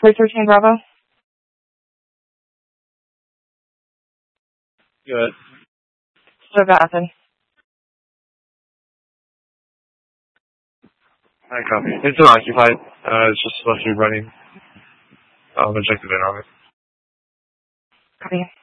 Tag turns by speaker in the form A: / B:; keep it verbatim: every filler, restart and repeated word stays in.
A: three thirteen Bravo.
B: Good.
A: Still got nothing.
B: I copy. It's unoccupied. Uh, it's just supposed to be running. I'm gonna check it in on it.
A: Copy.